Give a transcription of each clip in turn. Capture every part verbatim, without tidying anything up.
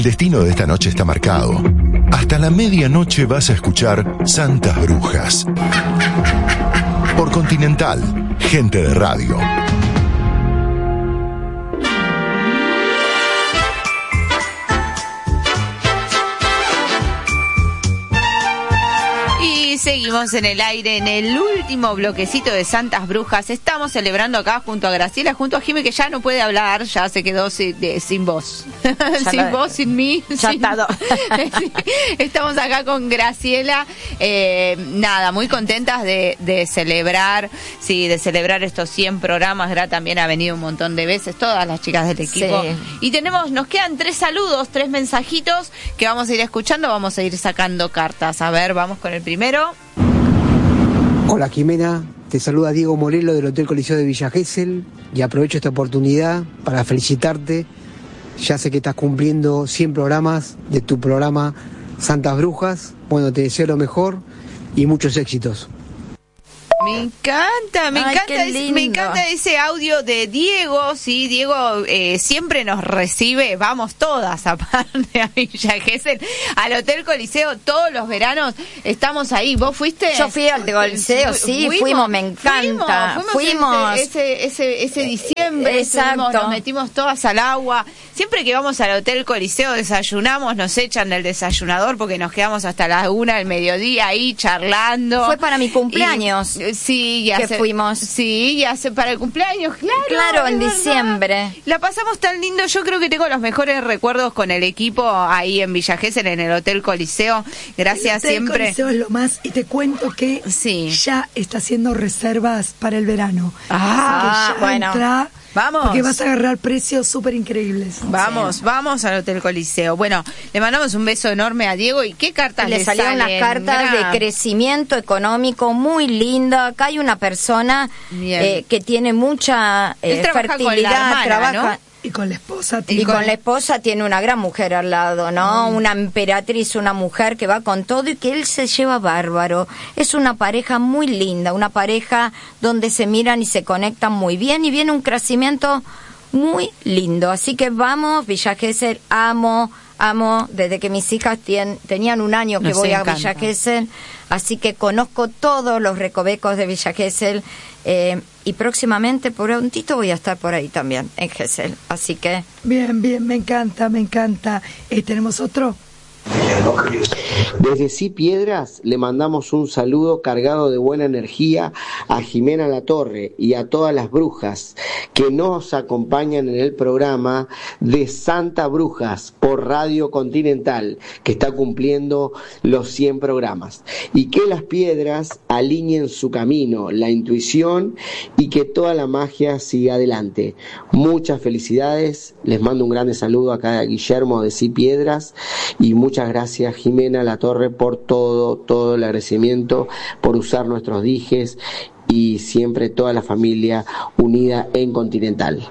destino de esta noche está marcado. Hasta la medianoche vas a escuchar Santas Brujas. Por Continental, gente de radio. Seguimos en el aire en el último bloquecito de Santas Brujas. Estamos celebrando acá junto a Graciela, junto a Jimmy, que ya no puede hablar, ya se quedó sin, de, sin voz. sin voz, sin mí. Ya sin... está. Sí. Estamos acá con Graciela. Eh, nada, muy contentas de, de celebrar, sí, de celebrar estos cien programas. Gra también ha venido un montón de veces, todas las chicas del equipo. Sí. Y tenemos, nos quedan tres saludos, tres mensajitos que vamos a ir escuchando, vamos a ir sacando cartas. A ver, vamos con el primero. Hola Jimena, te saluda Diego Morelo del Hotel Coliseo de Villa Gesell y aprovecho esta oportunidad para felicitarte. Ya sé que estás cumpliendo cien programas de tu programa Santas Brujas. Bueno, te deseo lo mejor y muchos éxitos. Me encanta, me Ay, encanta, qué ese, me encanta ese audio de Diego, sí, Diego eh, siempre nos recibe, vamos todas aparte a Villa Gesell, al Hotel Coliseo, todos los veranos estamos ahí. ¿Vos fuiste? Yo fui al Coliseo, sí, fuimos, fuimos me encanta. Fuimos, fuimos, fuimos ese, ese, ese, ese diciembre, exacto. Estuvimos, nos metimos todas al agua. Siempre que vamos al Hotel Coliseo desayunamos, nos echan del desayunador porque nos quedamos hasta las una del mediodía ahí charlando. Fue para mi cumpleaños. Y, sí, ya que se, fuimos. Sí, ya se para el cumpleaños, claro. Claro, en verdad. diciembre. La pasamos tan lindo. Yo creo que tengo los mejores recuerdos con el equipo ahí en Villa Gesell, en el Hotel Coliseo. Gracias el Hotel siempre. Coliseo es lo más. Y te cuento que sí. ya está haciendo reservas para el verano. Ah, Así que ya bueno. Entra, vamos. Porque vas a agarrar precios súper increíbles. Vamos, sí. vamos al Hotel Coliseo. Bueno, le mandamos un beso enorme a Diego. ¿Y qué cartas le, le salieron? Unas cartas Gra? de crecimiento económico muy linda. Acá hay una persona eh, que tiene mucha eh, fertilidad, hermana, trabaja. ¿No? Y con la esposa. Y con la esposa tiene una gran mujer al lado, ¿no? Mm. Una emperatriz, una mujer que va con todo y que él se lleva bárbaro. Es una pareja muy linda, una pareja donde se miran y se conectan muy bien y viene un crecimiento muy lindo. Así que vamos, Villa Gesell, amo, amo, desde que mis hijas tien, tenían un año que Nos voy encanta. a Villa Gesell, así que conozco todos los recovecos de Villa Gesell. Eh, y próximamente, prontito, voy a estar por ahí también, en Gesell. Así que... Bien, bien, me encanta, me encanta. Eh, ¿Tenemos otro? Desde Sí Piedras le mandamos un saludo cargado de buena energía a Jimena Latorre y a todas las brujas que nos acompañan en el programa de Santa Brujas por Radio Continental, que está cumpliendo los cien programas, y que las piedras alineen su camino, la intuición, y que toda la magia siga adelante. Muchas felicidades, les mando un grande saludo acá a Guillermo de Sí Piedras y muchas gracias Jimena Latorre por todo, todo el agradecimiento, por usar nuestros dijes y siempre toda la familia unida en Continental.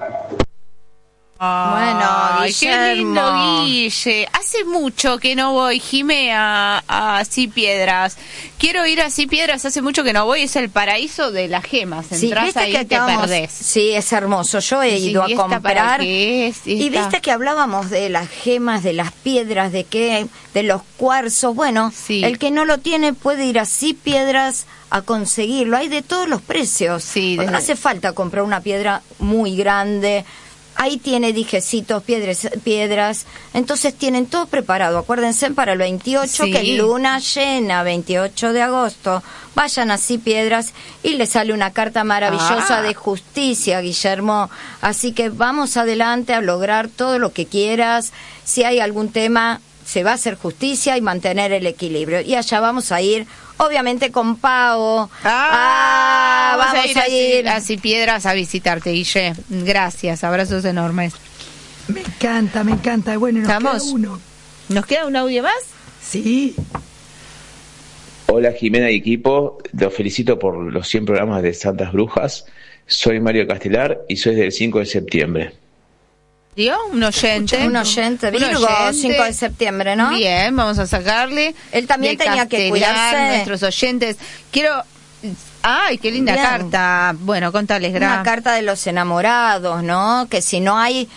Bueno, Guillermo. Qué lindo, Guille. Hace mucho que no voy, Jimé, a, a Sí Piedras. Quiero ir a Sí Piedras, hace mucho que no voy. Es el paraíso de las gemas. Entrás sí, ahí que y te acabamos, perdés. Sí, es hermoso. Yo he sí, ido a comprar. Es, y, y viste que hablábamos de las gemas, de las piedras, de qué, de los cuarzos. Bueno, sí. El que no lo tiene puede ir a Sí Piedras a conseguirlo. Hay de todos los precios. Sí, no hace falta comprar una piedra muy grande. Ahí tiene dijecitos, piedras, piedras, entonces tienen todo preparado. Acuérdense para el veintiocho, sí. que es luna llena, veintiocho de agosto. Vayan así Piedras y le sale una carta maravillosa ah. de justicia, Guillermo. Así que vamos adelante a lograr todo lo que quieras. Si hay algún tema, se va a hacer justicia y mantener el equilibrio. Y allá vamos a ir, obviamente con Pau. Ah, ah vamos, vamos a ir a Sí Piedras a visitarte, Guille. Gracias, abrazos enormes. Me encanta, me encanta. Bueno, nos ¿Estamos? queda uno. ¿Nos queda un audio más? Sí. Hola Jimena y equipo, los felicito por los cien programas de Santas Brujas. Soy Mario Castelar y soy del cinco de septiembre. ¿Dio? Un oyente. Un oyente, Virgo, un oyente. cinco de septiembre, ¿no? Bien, vamos a sacarle. Él también tenía Castelar, que cuidarse. Nuestros oyentes. Quiero... Ay, qué linda Bien. carta. Bueno, contales, Gra. Una carta de los enamorados, ¿no? Que si no hay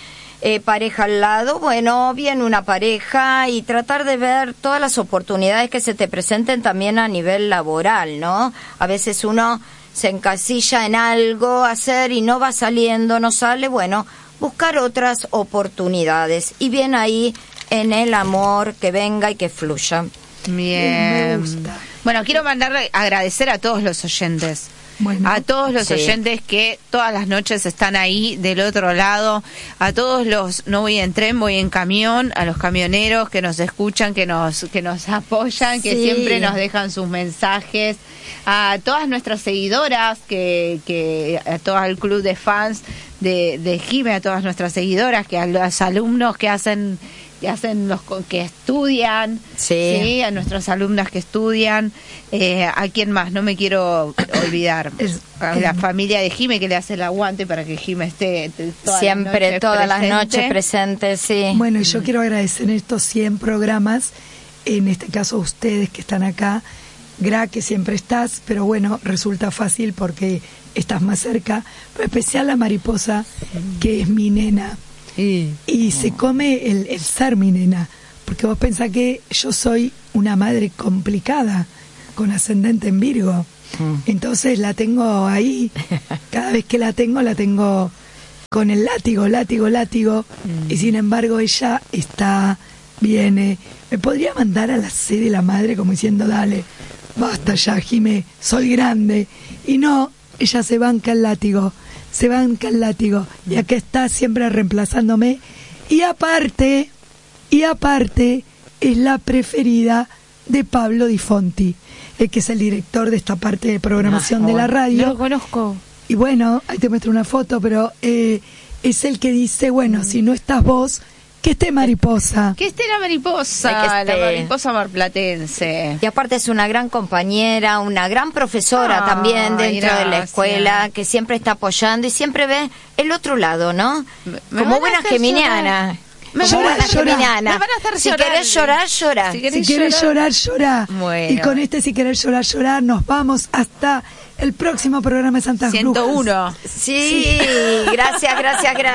eh, pareja al lado, bueno, bien una pareja y tratar de ver todas las oportunidades que se te presenten también a nivel laboral, ¿no? A veces uno se encasilla en algo hacer y no va saliendo, no sale, bueno, buscar otras oportunidades y bien ahí en el amor que venga y que fluya. Bien. Me gusta. Bueno, quiero mandarle agradecer a todos los oyentes. Bueno, A todos los sí. oyentes que todas las noches están ahí del otro lado, a todos los, no voy en tren, voy en camión, a los camioneros que nos escuchan, que nos que nos apoyan, que Sí. siempre nos dejan sus mensajes, a todas nuestras seguidoras, que, que a todo el club de fans de, de Jime, a todas nuestras seguidoras, que a los alumnos que hacen que hacen los co- que estudian, Sí. ¿sí? A nuestras alumnas que estudian, eh, a quién más, no me quiero olvidar, Es- a la familia de Jime que le hace el aguante para que Jime esté t- todas Siempre, las noches todas las presente. noches presentes, sí. Bueno, y yo quiero agradecer en estos cien programas, en este caso ustedes que están acá, Gra, que siempre estás, pero bueno, resulta fácil porque estás más cerca, pero especial la Mariposa, que es mi nena, y se come el, el ser mi nena, porque vos pensás que yo soy una madre complicada, con ascendente en Virgo, entonces la tengo ahí, cada vez que la tengo, la tengo con el látigo, látigo, látigo, y sin embargo ella está, viene, me podría mandar a la sede de la madre como diciendo, dale, basta ya, Jimé, soy grande, y no, ella se banca el látigo, se banca el látigo, y acá está siempre reemplazándome, y aparte, y aparte, es la preferida de Pablo Di Fonti, el que es el director de esta parte de programación Ah, de la bueno. radio. No lo conozco. Y bueno, ahí te muestro una foto, pero eh, es el que dice, bueno, si no estás vos, que esté Mariposa. Que esté la mariposa, Que la esté. mariposa marplatense. Y aparte es una gran compañera, una gran profesora Ay, también dentro de la gracias. escuela, que siempre está apoyando y siempre ve el otro lado, ¿no? Me- me Como van a buena hacer geminiana. Me Como van a buena llorar. geminiana. Me van a hacer si llorar. querés llorar, llora. Si Si querés querés llorar, llora. Bueno. Y con este si querés llorar, llorar, nos vamos hasta el próximo programa de Santa ciento Brujas. uno. Sí, gracias, gracias, gracias.